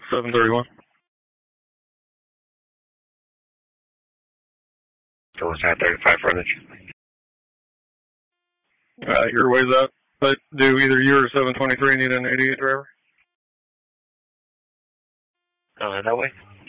731. Towards I-35 frontage. Your way's up. But do either you or 723 need an 88 driver? That way?